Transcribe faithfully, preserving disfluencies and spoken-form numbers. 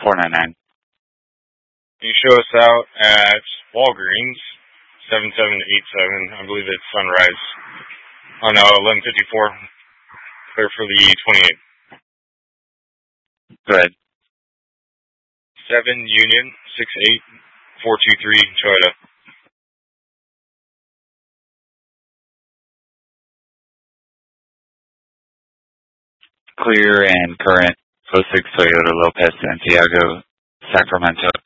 four nine nine. You show us out at Walgreens, seven seven eight seven. I believe it's Sunrise. Oh no, eleven fifty-four. Clear for the twenty-eighth. Go ahead. seven Union, six eight four two three, Toyota. Clear and current oh six Toyota Lopez Santiago, Sacramento.